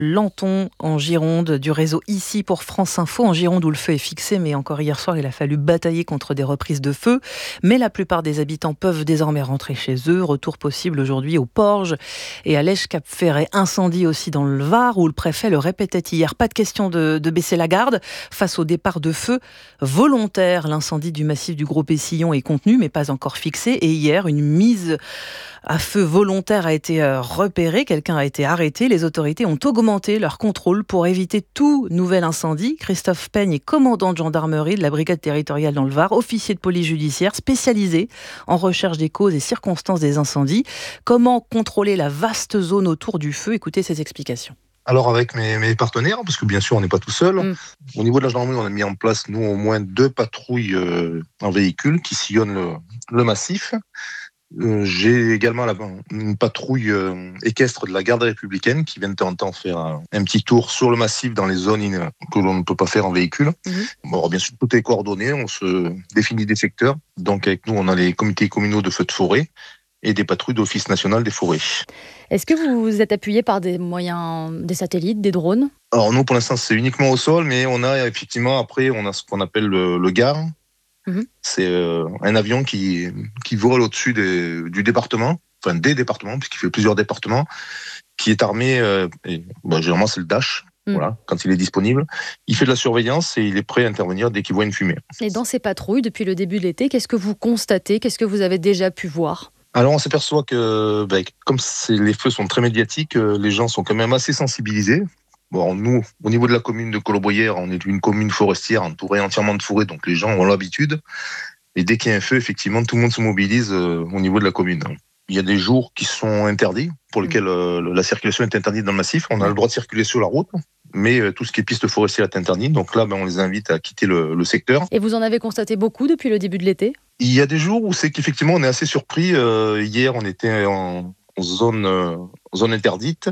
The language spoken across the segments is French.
Lanton, en Gironde, du réseau Ici pour France Info, en Gironde où le feu est fixé, mais encore hier soir, il a fallu batailler contre des reprises de feu. Mais la plupart des habitants peuvent désormais rentrer chez eux. Retour possible aujourd'hui au Porge et à Lèche-Cap-Ferret. Incendie aussi dans le Var, où le préfet le répétait hier. Pas de question de baisser la garde face au départ de feu volontaire. L'incendie du massif du Gros Pessillon est contenu, mais pas encore fixé. Et hier, une mise à feu volontaire a été repérée. Quelqu'un a été arrêté. Les autorités ont augmenté leur contrôle pour éviter tout nouvel incendie. Christophe Peigne est commandant de gendarmerie de la brigade territoriale dans le Var, officier de police judiciaire spécialisé en recherche des causes et circonstances des incendies. Comment contrôler la vaste zone autour du feu? Écoutez ses explications. Alors avec mes partenaires, parce que bien sûr on n'est pas tout seul. Au niveau de la gendarmerie, on a mis en place nous au moins 2 patrouilles en véhicule qui sillonnent le massif. J'ai également une patrouille équestre de la garde républicaine qui vient de temps en temps faire un petit tour sur le massif dans les zones que l'on ne peut pas faire en véhicule. Bon, bien sûr, tout est coordonné, on se définit des secteurs. Donc avec nous, on a les comités communaux de feux de forêt et des patrouilles d'Office national des forêts. Est-ce que vous vous êtes appuyé par des moyens, des satellites, des drones? Alors nous, pour l'instant, c'est uniquement au sol, mais on a effectivement, après, on a ce qu'on appelle le GAR. C'est un avion qui vole au-dessus du département, enfin des départements, puisqu'il fait plusieurs départements, qui est armé, généralement c'est le Dash, voilà, quand il est disponible. Il fait de la surveillance et il est prêt à intervenir dès qu'il voit une fumée. Et dans ces patrouilles, depuis le début de l'été, qu'est-ce que vous constatez? Qu'est-ce que vous avez déjà pu voir? Alors on s'aperçoit que, comme les feux sont très médiatiques, les gens sont quand même assez sensibilisés. Bon, nous, au niveau de la commune de Colobrières, on est une commune forestière entourée entièrement de forêt, donc les gens ont l'habitude. Et dès qu'il y a un feu, effectivement, tout le monde se mobilise au niveau de la commune. Il y a des jours qui sont interdits, pour lesquels la circulation est interdite dans le massif. On a le droit de circuler sur la route, mais tout ce qui est piste forestière est interdit. Donc là, on les invite à quitter le secteur. Et vous en avez constaté beaucoup depuis le début de l'été? Il y a des jours où c'est qu'effectivement, on est assez surpris. Hier, on était en zone interdite.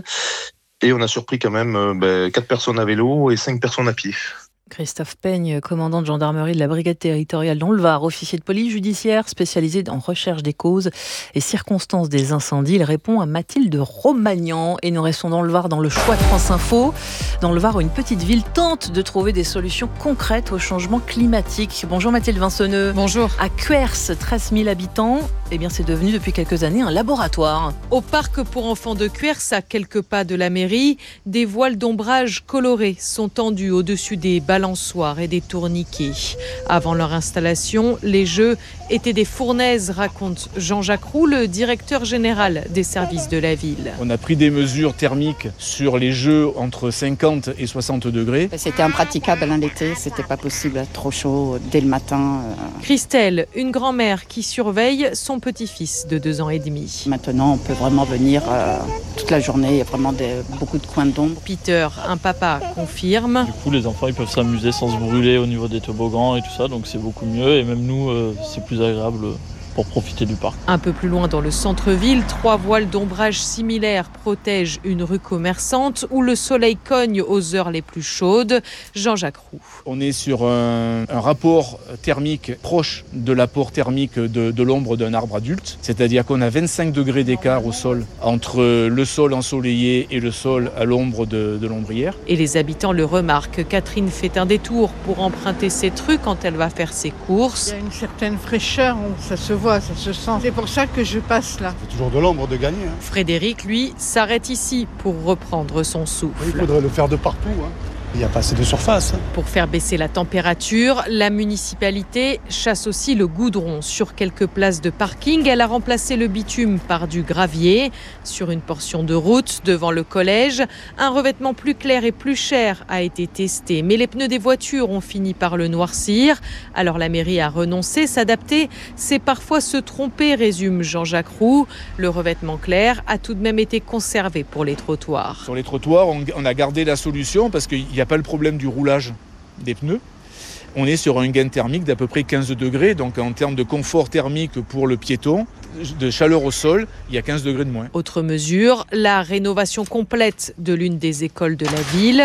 Et on a surpris quand même 4 personnes à vélo et 5 personnes à pied. Christophe Peigne, commandant de gendarmerie de la brigade territoriale dans le Var, officier de police judiciaire spécialisé en recherche des causes et circonstances des incendies. Il répond à Mathilde Romagnan. Et nous restons dans le Var, dans le choix de France Info. Dans le Var, où une petite ville tente de trouver des solutions concrètes au changement climatique. Bonjour Mathilde Vincenneux. Bonjour. À Cuers, 13 000 habitants. C'est devenu depuis quelques années un laboratoire. Au parc pour enfants de Cuers, à quelques pas de la mairie, des voiles d'ombrage colorés sont tendus au-dessus des balançoires et des tourniquets. Avant leur installation, les jeux étaient des fournaises, raconte Jean-Jacques Roux, le directeur général des services de la ville. On a pris des mesures thermiques sur les jeux entre 50 et 60 degrés. C'était impraticable l'été, c'était pas possible, trop chaud dès le matin. Christelle, une grand-mère qui surveille son petit-fils de 2 ans et demi. Maintenant, on peut vraiment venir toute la journée, il y a vraiment beaucoup de coins d'ombre. Peter, un papa, confirme. Du coup, les enfants ils peuvent s'amuser sans se brûler au niveau des toboggans et tout ça, donc c'est beaucoup mieux. Et même nous, c'est plus agréable pour profiter du parc. Un peu plus loin dans le centre-ville, 3 voiles d'ombrage similaires protègent une rue commerçante où le soleil cogne aux heures les plus chaudes. Jean-Jacques Roux. On est sur un rapport thermique proche de l'apport thermique de l'ombre d'un arbre adulte. C'est-à-dire qu'on a 25 degrés d'écart au sol entre le sol ensoleillé et le sol à l'ombre de l'ombrière. Et les habitants le remarquent. Catherine fait un détour pour emprunter cette rue quand elle va faire ses courses. Il y a une certaine fraîcheur, ça se voit, ça se sent. C'est pour ça que je passe là. C'est toujours de l'ombre de gagner. Frédéric, lui, s'arrête ici pour reprendre son souffle. Il faudrait le faire de partout. Il n'y a pas assez de surface. Pour faire baisser la température, la municipalité chasse aussi le goudron. Sur quelques places de parking, elle a remplacé le bitume par du gravier. Sur une portion de route devant le collège, un revêtement plus clair et plus cher a été testé. Mais les pneus des voitures ont fini par le noircir. Alors la mairie a renoncé. S'adapter, c'est parfois se tromper, résume Jean-Jacques Roux. Le revêtement clair a tout de même été conservé pour les trottoirs. Sur les trottoirs, on a gardé la solution parce qu'il n'y a pas le problème du roulage des pneus. On est sur un gain thermique d'à peu près 15 degrés, donc en termes de confort thermique pour le piéton, de chaleur au sol, il y a 15 degrés de moins. Autre mesure, la rénovation complète de l'une des écoles de la ville.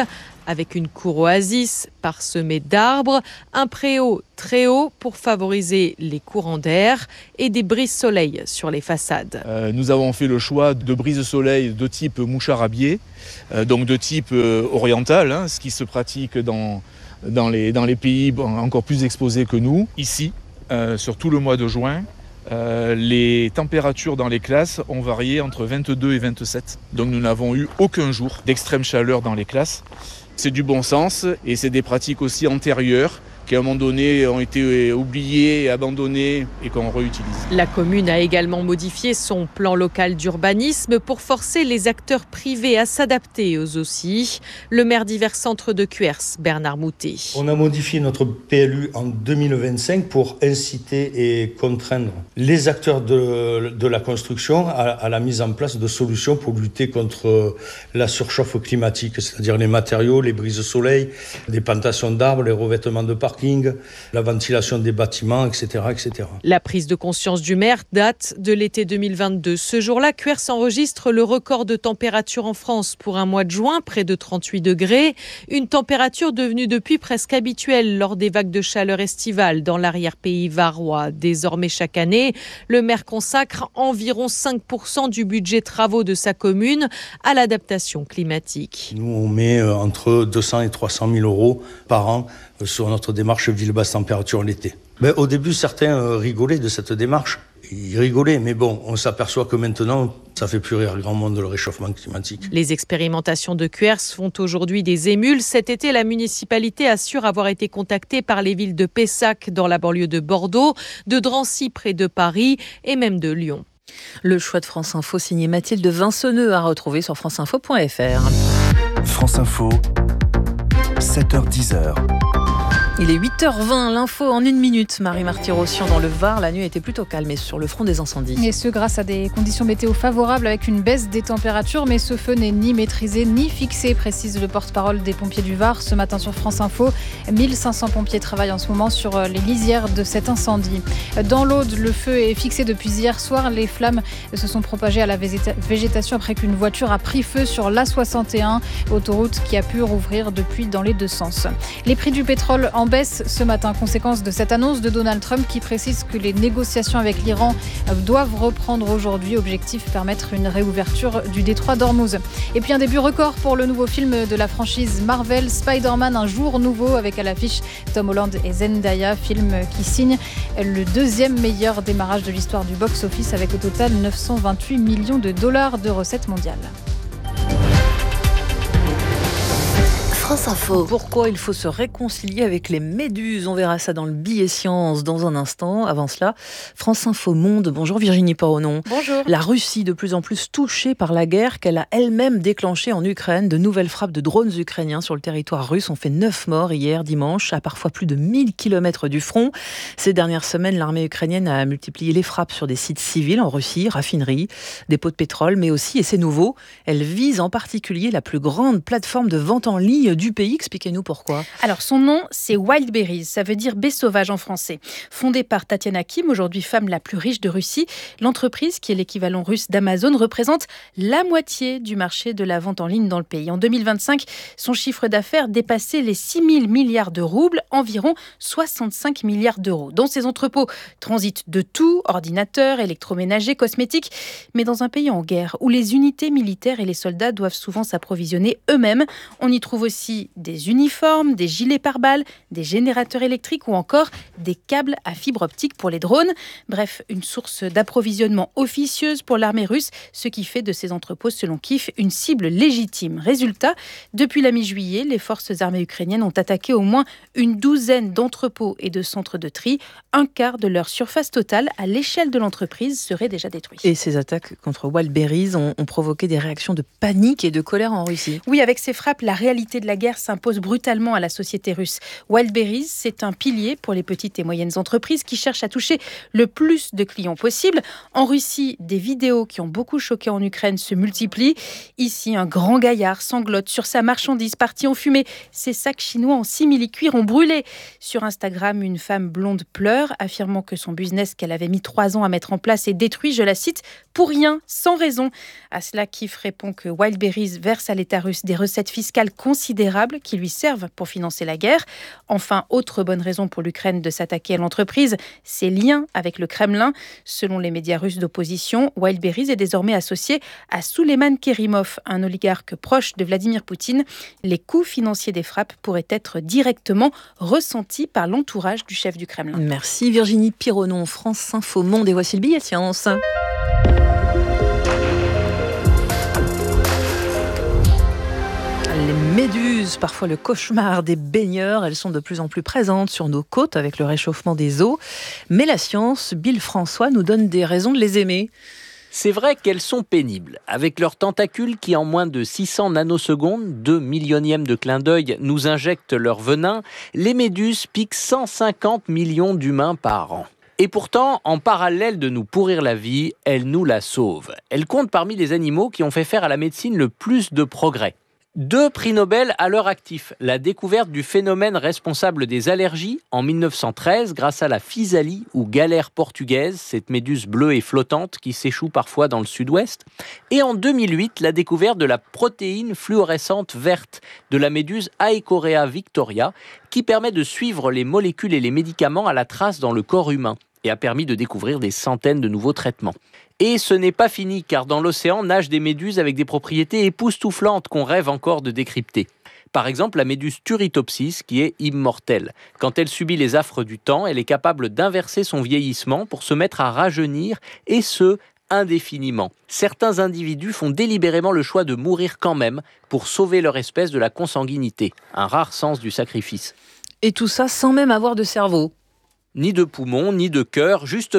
avec une cour oasis parsemée d'arbres, un préau très haut pour favoriser les courants d'air et des brises-soleil sur les façades. Nous avons fait le choix de brises-soleil de type moucharabier, donc de type oriental, ce qui se pratique dans les pays encore plus exposés que nous. Ici, sur tout le mois de juin, les températures dans les classes ont varié entre 22 et 27. Donc nous n'avons eu aucun jour d'extrême chaleur dans les classes. C'est du bon sens et c'est des pratiques aussi antérieures qui à un moment donné ont été oubliées et abandonnées et qu'on réutilise. La commune a également modifié son plan local d'urbanisme pour forcer les acteurs privés à s'adapter eux aussi. Le maire d'Hiver Centre de Cuers, Bernard Moutet. On a modifié notre PLU en 2025 pour inciter et contraindre les acteurs de la construction à la mise en place de solutions pour lutter contre la surchauffe climatique, c'est-à-dire les matériaux, les brises-soleil, les plantations d'arbres, les revêtements de parking, la ventilation des bâtiments, etc., etc. La prise de conscience du maire date de l'été 2022. Ce jour-là, Cuers enregistre le record de température en France pour un mois de juin, près de 38 degrés. Une température devenue depuis presque habituelle lors des vagues de chaleur estivales dans l'arrière-pays varois. Désormais, chaque année, le maire consacre environ 5% du budget travaux de sa commune à l'adaptation climatique. Nous, on met entre 200 et 300 000 euros par an sur notre démarche ville basse température l'été. Au début, certains rigolaient de cette démarche. Ils rigolaient, mais bon, on s'aperçoit que maintenant, ça fait plus rire grand monde le réchauffement climatique. Les expérimentations de Cuers font aujourd'hui des émules. Cet été, la municipalité assure avoir été contactée par les villes de Pessac dans la banlieue de Bordeaux, de Drancy près de Paris et même de Lyon. Le choix de France Info signé Mathilde Vincenneux à retrouver sur franceinfo.fr. France Info, 7h-10h. Il est 8h20, l'info en 1 minute. Marie Marty-Rossian dans le Var, la nuit était plutôt calme et sur le front des incendies. Et ce grâce à des conditions météo favorables avec une baisse des températures, mais ce feu n'est ni maîtrisé ni fixé, précise le porte-parole des pompiers du Var ce matin sur France Info. 1500 pompiers travaillent en ce moment sur les lisières de cet incendie. Dans l'Aude, le feu est fixé depuis hier soir. Les flammes se sont propagées à la végétation après qu'une voiture a pris feu sur l'A61, autoroute qui a pu rouvrir depuis dans les deux sens. Les prix du pétrole en baisse ce matin, conséquence de cette annonce de Donald Trump qui précise que les négociations avec l'Iran doivent reprendre aujourd'hui. Objectif, permettre une réouverture du détroit d'Ormuz. Et puis un début record pour le nouveau film de la franchise Marvel, Spider-Man, un jour nouveau, avec à l'affiche Tom Holland et Zendaya, film qui signe le 2e meilleur démarrage de l'histoire du box-office avec au total 928 millions de dollars de recettes mondiales. France Info. Pourquoi il faut se réconcilier avec les méduses? On verra ça dans le billet science dans un instant. Avant cela, France Info Monde. Bonjour Virginie Poronon. Bonjour. La Russie de plus en plus touchée par la guerre qu'elle a elle-même déclenchée en Ukraine. De nouvelles frappes de drones ukrainiens sur le territoire russe ont fait 9 morts hier dimanche, à parfois plus de 1000 km du front. Ces dernières semaines, l'armée ukrainienne a multiplié les frappes sur des sites civils en Russie, raffineries, dépôts de pétrole, mais aussi, et c'est nouveau, elle vise en particulier la plus grande plateforme de vente en ligne du pays. Expliquez-nous pourquoi. Alors son nom, c'est Wildberries, ça veut dire baie sauvage en français. Fondée par Tatiana Kim, aujourd'hui femme la plus riche de Russie, l'entreprise, qui est l'équivalent russe d'Amazon, représente la moitié du marché de la vente en ligne dans le pays. En 2025, son chiffre d'affaires dépassait les 6 000 milliards de roubles, environ 65 milliards d'euros. Dans ces entrepôts transitent de tout, ordinateurs, électroménagers, cosmétiques, mais dans un pays en guerre où les unités militaires et les soldats doivent souvent s'approvisionner eux-mêmes, on y trouve aussi des uniformes, des gilets pare-balles, des générateurs électriques ou encore des câbles à fibre optique pour les drones. Bref, une source d'approvisionnement officieuse pour l'armée russe, ce qui fait de ces entrepôts, selon Kiev, une cible légitime. Résultat, depuis la mi-juillet, les forces armées ukrainiennes ont attaqué au moins une douzaine d'entrepôts et de centres de tri. Un quart de leur surface totale à l'échelle de l'entreprise serait déjà détruite. Et ces attaques contre Wildberries ont provoqué des réactions de panique et de colère en Russie. Oui, avec ces frappes, la réalité de la guerre s'impose brutalement à la société russe. Wildberries, c'est un pilier pour les petites et moyennes entreprises qui cherchent à toucher le plus de clients possible. En Russie, des vidéos qui ont beaucoup choqué en Ukraine se multiplient. Ici, un grand gaillard sanglote sur sa marchandise partie en fumée. Ses sacs chinois en simili-cuir ont brûlé. Sur Instagram, une femme blonde pleure, affirmant que son business qu'elle avait mis 3 ans à mettre en place est détruit, je la cite, pour rien, sans raison. À cela, Kiev répond que Wildberries verse à l'État russe des recettes fiscales considérables d'érable qui lui servent pour financer la guerre. Enfin, autre bonne raison pour l'Ukraine de s'attaquer à l'entreprise, ses liens avec le Kremlin. Selon les médias russes d'opposition, Wildberries est désormais associé à Souleiman Kerimov, un oligarque proche de Vladimir Poutine. Les coûts financiers des frappes pourraient être directement ressentis par l'entourage du chef du Kremlin. Merci Virginie Pironon, France Info Monde, et voici le billet science. Les méduses, parfois le cauchemar des baigneurs, elles sont de plus en plus présentes sur nos côtes avec le réchauffement des eaux. Mais la science, Bill François, nous donne des raisons de les aimer. C'est vrai qu'elles sont pénibles. Avec leurs tentacules qui, en moins de 600 nanosecondes, 2 millionièmes de clin d'œil, nous injectent leur venin, les méduses piquent 150 millions d'humains par an. Et pourtant, en parallèle de nous pourrir la vie, elles nous la sauvent. Elles comptent parmi les animaux qui ont fait faire à la médecine le plus de progrès. 2 prix Nobel à leur actif. La découverte du phénomène responsable des allergies en 1913 grâce à la physalie ou galère portugaise, cette méduse bleue et flottante qui s'échoue parfois dans le sud-ouest. Et en 2008, la découverte de la protéine fluorescente verte de la méduse Aecorea victoria qui permet de suivre les molécules et les médicaments à la trace dans le corps humain et a permis de découvrir des centaines de nouveaux traitements. Et ce n'est pas fini, car dans l'océan nagent des méduses avec des propriétés époustouflantes qu'on rêve encore de décrypter. Par exemple, la méduse Turritopsis, qui est immortelle. Quand elle subit les affres du temps, elle est capable d'inverser son vieillissement pour se mettre à rajeunir, et ce, indéfiniment. Certains individus font délibérément le choix de mourir quand même pour sauver leur espèce de la consanguinité. Un rare sens du sacrifice. Et tout ça sans même avoir de cerveau. Ni de poumons, ni de cœur, juste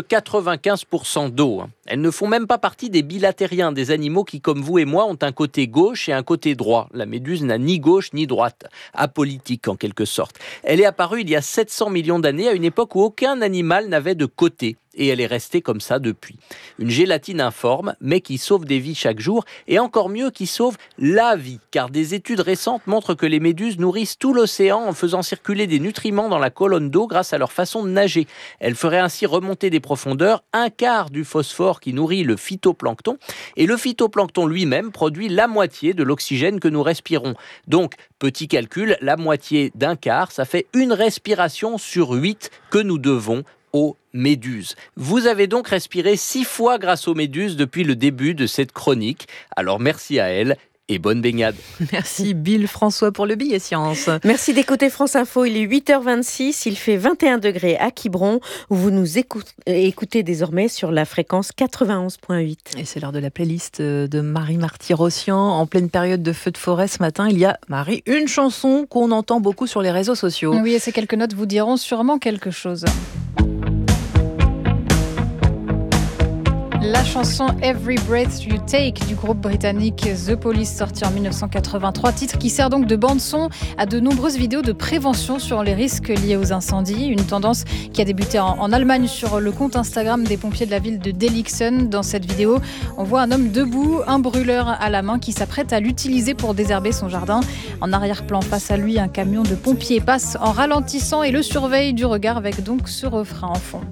95% d'eau. Elles ne font même pas partie des bilatériens, des animaux qui, comme vous et moi, ont un côté gauche et un côté droit. La méduse n'a ni gauche ni droite, apolitique en quelque sorte. Elle est apparue il y a 700 millions d'années, à une époque où aucun animal n'avait de côté. Et elle est restée comme ça depuis. Une gélatine informe, mais qui sauve des vies chaque jour, et encore mieux, qui sauve la vie, car des études récentes montrent que les méduses nourrissent tout l'océan en faisant circuler des nutriments dans la colonne d'eau grâce à leur façon de nager. Elles feraient ainsi remonter des profondeurs un quart du phosphore qui nourrit le phytoplancton, et le phytoplancton lui-même produit la moitié de l'oxygène que nous respirons. Donc, petit calcul, la moitié d'un quart, ça fait une respiration sur 8 que nous devons aux méduses. Vous avez donc respiré 6 fois grâce aux méduses depuis le début de cette chronique. Alors merci à elles et bonne baignade. Merci Bill François pour le billet science. Merci d'écouter France Info, il est 8h26, il fait 21 degrés à Quiberon, où vous nous écoutez désormais sur la fréquence 91.8. Et c'est l'heure de la playlist de Marie Marty-Rossian. En pleine période de feu de forêt ce matin, il y a, Marie, une chanson qu'on entend beaucoup sur les réseaux sociaux. Oui, et ces quelques notes vous diront sûrement quelque chose. La chanson Every Breath You Take du groupe britannique The Police, sorti en 1983, titre qui sert donc de bande-son à de nombreuses vidéos de prévention sur les risques liés aux incendies, une tendance qui a débuté en Allemagne sur le compte Instagram des pompiers de la ville de Delixen. Dans cette vidéo, on voit un homme debout, un brûleur à la main qui s'apprête à l'utiliser pour désherber son jardin. En arrière-plan, face à lui, un camion de pompiers passe en ralentissant et le surveille du regard avec donc ce refrain en fond.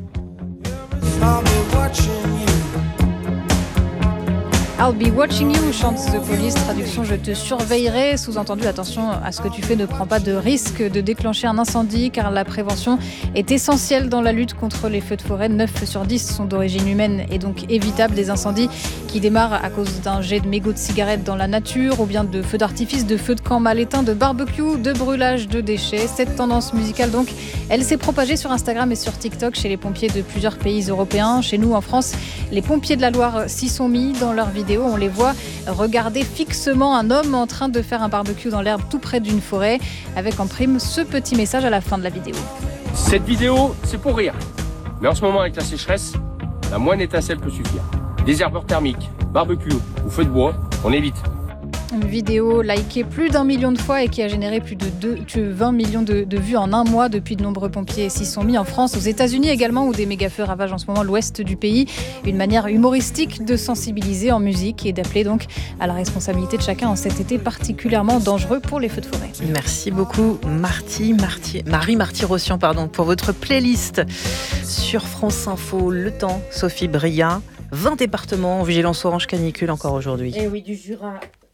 I'll be watching you, chante The Police, traduction je te surveillerai, sous-entendu attention à ce que tu fais, ne prends pas de risque de déclencher un incendie car la prévention est essentielle dans la lutte contre les feux de forêt. 9 sur 10 sont d'origine humaine et donc évitables. Des incendies qui démarrent à cause d'un jet de mégots de cigarettes dans la nature ou bien de feux d'artifice, de feux de camp mal éteints, de barbecue, de brûlage de déchets. Cette tendance musicale donc, elle s'est propagée sur Instagram et sur TikTok chez les pompiers de plusieurs pays européens. Chez nous en France, les pompiers de la Loire s'y sont mis. Dans leurs vidéos, on les voit regarder fixement un homme en train de faire un barbecue dans l'herbe tout près d'une forêt, avec en prime ce petit message à la fin de la vidéo. Cette vidéo, c'est pour rire. Mais en ce moment, avec la sécheresse, la moindre étincelle peut suffire. Désherbeur thermique, barbecue ou feu de bois, on évite. Une vidéo likée plus d'1 million de fois et qui a généré plus de 20 millions de vues en un mois. Depuis, de nombreux pompiers s'y sont mis en France, aux États-Unis également, où des méga-feux ravagent en ce moment l'ouest du pays. Une manière humoristique de sensibiliser en musique et d'appeler donc à la responsabilité de chacun en cet été particulièrement dangereux pour les feux de forêt. Merci beaucoup Marie Marty-Rossian, pour votre playlist sur France Info. Le temps, Sophie Bria, 20 départements en vigilance orange canicule encore aujourd'hui. Et oui, du Jura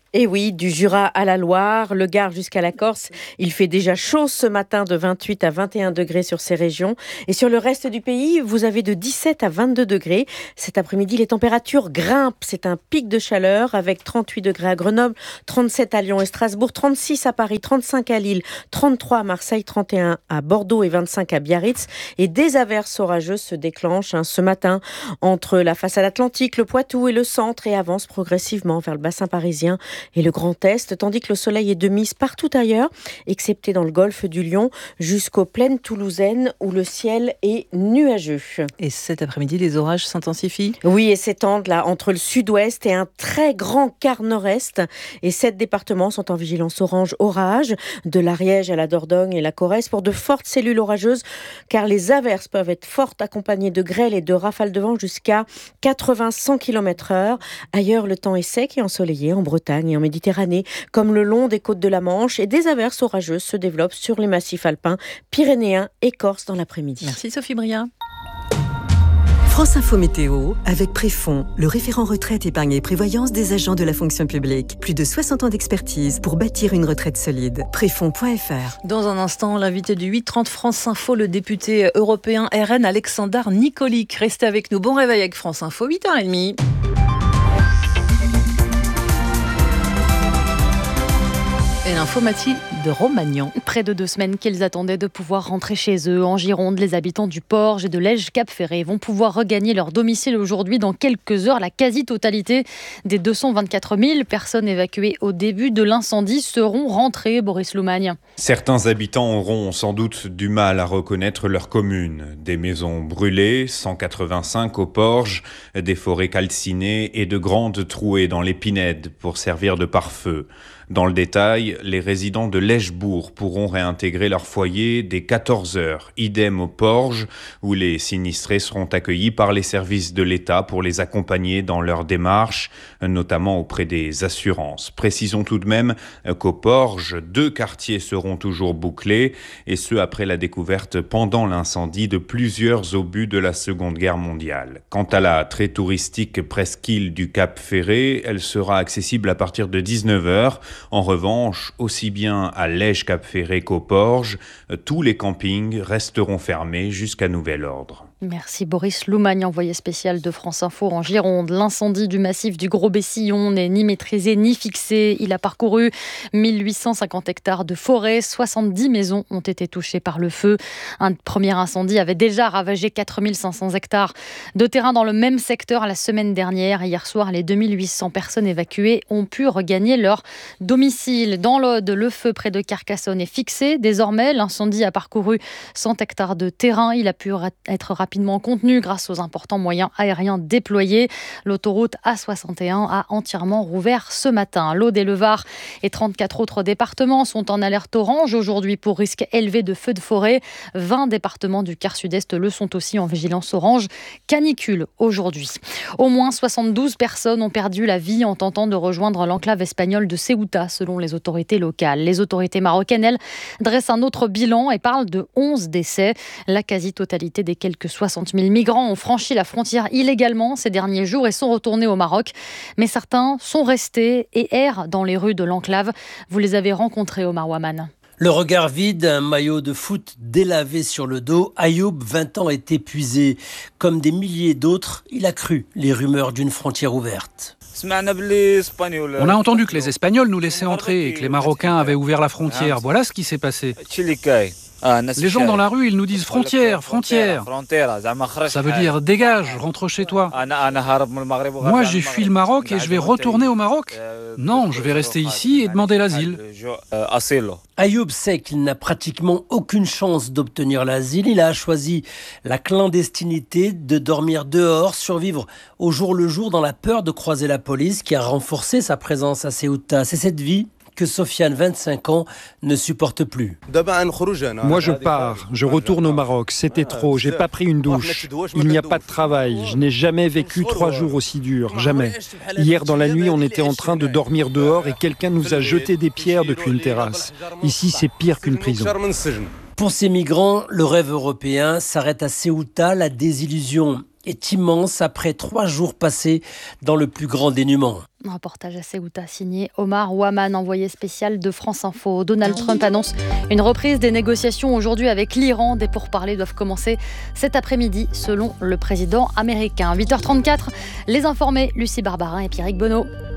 Et oui, du Jura à la Loire, le Gard jusqu'à la Corse, il fait déjà chaud ce matin de 28 à 21 degrés sur ces régions. Et sur le reste du pays, vous avez de 17 à 22 degrés. Cet après-midi, les températures grimpent. C'est un pic de chaleur avec 38 degrés à Grenoble, 37 à Lyon et Strasbourg, 36 à Paris, 35 à Lille, 33 à Marseille, 31 à Bordeaux et 25 à Biarritz. Et des averses orageuses se déclenchent ce matin entre la façade atlantique, le Poitou et le centre et avancent progressivement vers le bassin parisien et le Grand Est, tandis que le soleil est de mise partout ailleurs, excepté dans le golfe du Lion, jusqu'aux plaines toulousaines où le ciel est nuageux. Et cet après-midi, les orages s'intensifient ? Oui, et s'étendent là entre le sud-ouest et un très grand quart nord-est. Et 7 départements sont en vigilance orange orage, de l'Ariège à la Dordogne et la Corrèze, pour de fortes cellules orageuses, car les averses peuvent être fortes, accompagnées de grêle et de rafales de vent jusqu'à 80-100 km/h. Ailleurs, le temps est sec et ensoleillé en Bretagne et en Méditerranée, comme le long des côtes de la Manche, et des averses orageuses se développent sur les massifs alpins, pyrénéens et corses dans l'après-midi. Merci Sophie Bria. France Info Météo avec Préfond, le référent retraite, épargne et prévoyance des agents de la fonction publique. Plus de 60 ans d'expertise pour bâtir une retraite solide. Préfond.fr. Dans un instant, l'invité du 8h30 France Info, le député européen RN Alexandar Nikolic. Restez avec nous. Bon réveil avec France Info, 8h30. Et l'info Mathilde de Romagnan. Près de 2 semaines qu'ils attendaient de pouvoir rentrer chez eux. En Gironde, les habitants du Porge et de Lège-Cap-Ferré vont pouvoir regagner leur domicile aujourd'hui. Dans quelques heures, la quasi-totalité des 224 000 personnes évacuées au début de l'incendie seront rentrées. Boris Loumagne. Certains habitants auront sans doute du mal à reconnaître leur commune. Des maisons brûlées, 185 au Porge, des forêts calcinées et de grandes trouées dans les pinèdes pour servir de pare-feu. Dans le détail, les résidents de Lèchebourg pourront réintégrer leur foyer dès 14h. Idem au Porge, où les sinistrés seront accueillis par les services de l'État pour les accompagner dans leurs démarches, notamment auprès des assurances. Précisons tout de même qu'au Porge, 2 quartiers seront toujours bouclés, et ce après la découverte pendant l'incendie de plusieurs obus de la Seconde Guerre mondiale. Quant à la très touristique presqu'île du Cap Ferré, elle sera accessible à partir de 19h. En revanche, aussi bien à Lège-Cap-Ferré qu'au Porge, tous les campings resteront fermés jusqu'à nouvel ordre. Merci Boris Loumagne, envoyé spécial de France Info en Gironde. L'incendie du massif du Gros Bessillon n'est ni maîtrisé ni fixé. Il a parcouru 1850 hectares de forêt. 70 maisons ont été touchées par le feu. Un premier incendie avait déjà ravagé 4500 hectares de terrain dans le même secteur la semaine dernière. Hier soir, les 2800 personnes évacuées ont pu regagner leur domicile. Dans l'Aude, le feu près de Carcassonne est fixé. Désormais, l'incendie a parcouru 100 hectares de terrain. Il a pu être rapidement contenu grâce aux importants moyens aériens déployés. L'autoroute A61 a entièrement rouvert ce matin. L'Aude et le Var et 34 autres départements sont en alerte orange aujourd'hui pour risque élevé de feux de forêt. 20 départements du quart sud-est le sont aussi en vigilance orange canicule aujourd'hui. Au moins 72 personnes ont perdu la vie en tentant de rejoindre l'enclave espagnole de Ceuta, selon les autorités locales. Les autorités marocaines, elles, dressent un autre bilan et parlent de 11 décès. La quasi-totalité des quelques 60 000 migrants ont franchi la frontière illégalement ces derniers jours et sont retournés au Maroc. Mais certains sont restés et errent dans les rues de l'enclave. Vous les avez rencontrés, Omar Waman. Le regard vide, un maillot de foot délavé sur le dos, Ayoub, 20 ans, est épuisé. Comme des milliers d'autres, il a cru les rumeurs d'une frontière ouverte. On a entendu que les Espagnols nous laissaient entrer et que les Marocains avaient ouvert la frontière. Voilà ce qui s'est passé. Les gens dans la rue, ils nous disent frontière, frontière. Ça veut dire dégage, rentre chez toi. Moi, j'ai fui le Maroc et je vais retourner au Maroc. Non, je vais rester ici et demander l'asile. Ayoub sait qu'il n'a pratiquement aucune chance d'obtenir l'asile. Il a choisi la clandestinité, de dormir dehors, survivre au jour le jour dans la peur de croiser la police qui a renforcé sa présence à Ceuta. C'est cette vie que Sofiane, 25 ans, ne supporte plus. Moi je pars, je retourne au Maroc, c'était trop, j'ai pas pris une douche, il n'y a pas de travail, je n'ai jamais vécu 3 jours aussi durs, jamais. Hier dans la nuit on était en train de dormir dehors et quelqu'un nous a jeté des pierres depuis une terrasse. Ici c'est pire qu'une prison. Pour ces migrants, le rêve européen s'arrête à Ceuta, la désillusion est immense après 3 jours passés dans le plus grand dénuement. Un reportage à Ceuta signé Omar Ouaman, envoyé spécial de France Info. Donald Trump annonce une reprise des négociations aujourd'hui avec l'Iran. Des pourparlers doivent commencer cet après-midi selon le président américain. 8h34, les informés, Lucie Barbarin et Pierrick Bonneau.